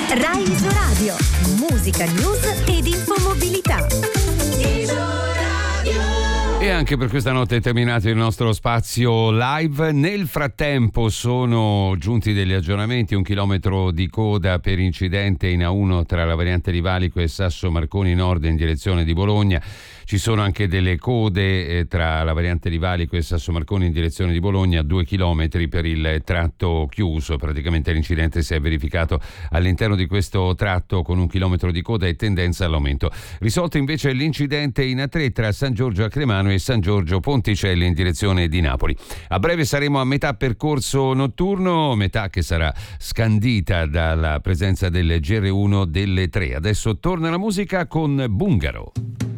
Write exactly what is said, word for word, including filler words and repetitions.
Rai Isoradio, musica, news ed infomobilità. E anche per questa notte è terminato il nostro spazio live. Nel frattempo sono giunti degli aggiornamenti: un chilometro di coda per incidente in A uno tra la variante di Valico e Sasso Marconi Nord in direzione di Bologna. Ci sono anche delle code eh, tra la variante di Valico e Sasso Marconi in direzione di Bologna, due chilometri per il tratto chiuso. Praticamente l'incidente si è verificato all'interno di questo tratto con un chilometro di coda e tendenza all'aumento. Risolto invece l'incidente in A tre tra San Giorgio Acremano e San Giorgio Ponticelli in direzione di Napoli. A breve saremo a metà percorso notturno, metà che sarà scandita dalla presenza del G R uno delle tre. Adesso torna la musica con Bungaro.